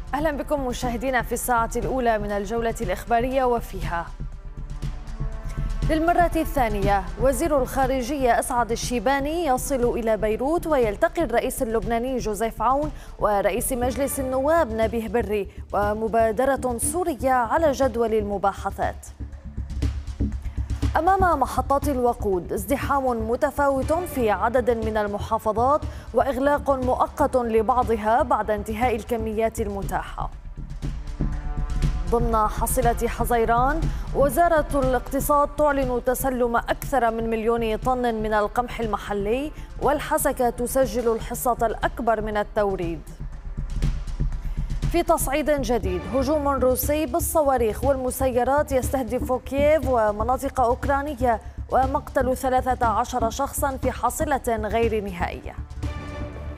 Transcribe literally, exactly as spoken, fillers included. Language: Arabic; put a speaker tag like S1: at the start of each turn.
S1: أهلا بكم مشاهدينا في الساعة الأولى من الجولة الإخبارية، وفيها: للمرة الثانية وزير الخارجية أسعد الشيباني يصل إلى بيروت ويلتقي الرئيس اللبناني جوزيف عون ورئيس مجلس النواب نبيه بري، ومبادرة سورية على جدول المباحثات. أمام محطات الوقود ازدحام متفاوت في عدد من المحافظات وإغلاق مؤقت لبعضها بعد انتهاء الكميات المتاحة. ضمن حصيلة حزيران، وزارة الاقتصاد تعلن تسلم أكثر من مليون طن من القمح المحلي، والحسكة تسجل الحصة الأكبر من التوريد. في تصعيد جديد، هجوم روسي بالصواريخ والمسيرات يستهدف كييف ومناطق أوكرانية، ومقتل ثلاثة عشر شخصا في حاصلة غير نهائية.